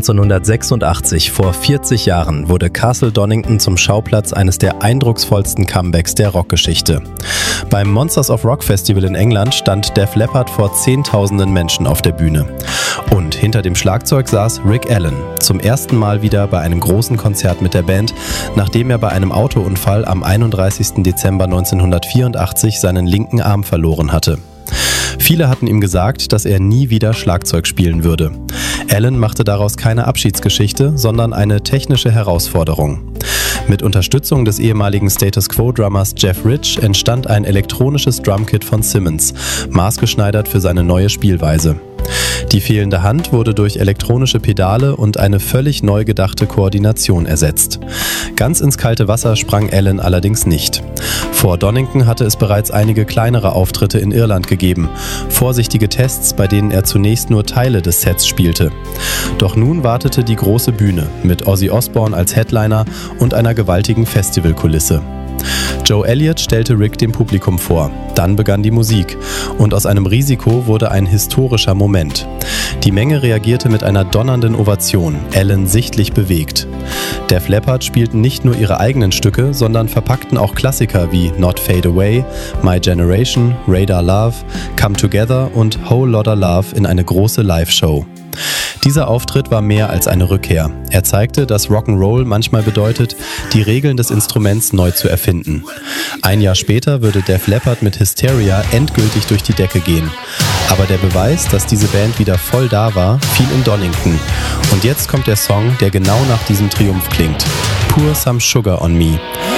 1986, vor 40 Jahren, wurde Castle Donington zum Schauplatz eines der eindrucksvollsten Comebacks der Rockgeschichte. Beim Monsters of Rock Festival in England stand Def Leppard vor Zehntausenden Menschen auf der Bühne. Und hinter dem Schlagzeug saß Rick Allen, zum ersten Mal wieder bei einem großen Konzert mit der Band, nachdem er bei einem Autounfall am 31. Dezember 1984 seinen linken Arm verloren hatte. Viele hatten ihm gesagt, dass er nie wieder Schlagzeug spielen würde. Allen machte daraus keine Abschiedsgeschichte, sondern eine technische Herausforderung. Mit Unterstützung des ehemaligen Status Quo-Drummers Jeff Rich entstand ein elektronisches Drumkit von Simmons, maßgeschneidert für seine neue Spielweise. Die fehlende Hand wurde durch elektronische Pedale und eine völlig neu gedachte Koordination ersetzt. Ganz ins kalte Wasser sprang Allen allerdings nicht. Vor Donington hatte es bereits einige kleinere Auftritte in Irland gegeben, vorsichtige Tests, bei denen er zunächst nur Teile des Sets spielte. Doch nun wartete die große Bühne mit Ozzy Osbourne als Headliner und einer gewaltigen Festivalkulisse. Joe Elliott stellte Rick dem Publikum vor. Dann begann die Musik und aus einem Risiko wurde ein historischer Moment. Die Menge reagierte mit einer donnernden Ovation, Allen sichtlich bewegt. Def Leppard spielten nicht nur ihre eigenen Stücke, sondern verpackten auch Klassiker wie Not Fade Away, My Generation, Radar Love, Come Together und Whole Lotta Love in eine große Live-Show. Dieser Auftritt war mehr als eine Rückkehr. Er zeigte, dass Rock'n'Roll manchmal bedeutet, die Regeln des Instruments neu zu erfinden. Ein Jahr später würde Def Leppard mit Hysteria endgültig durch die Decke gehen. Aber der Beweis, dass diese Band wieder voll da war, fiel in Donington. Und jetzt kommt der Song, der genau nach diesem Triumph klingt. Pour Some Sugar on Me.